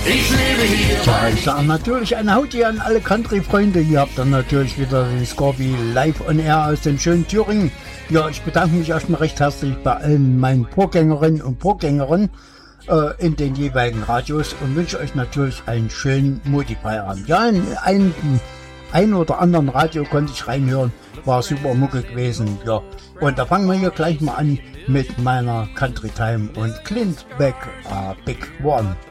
Ich lebe hier. Ja, ich sage natürlich eine Hauti an alle Country-Freunde. Hier habt ihr natürlich wieder den Scorby live on air aus dem schönen Thüringen. Ja, ich bedanke mich erstmal recht herzlich bei allen meinen Vorgängerinnen und Vorgängern in den jeweiligen Radios und wünsche euch natürlich einen schönen Mutti-Feierabend. Ja, in ein oder anderen Radio konnte ich reinhören, war super Mucke gewesen. Ja, und da fangen wir hier gleich mal an mit meiner Country Time und Clint Beck, Big One.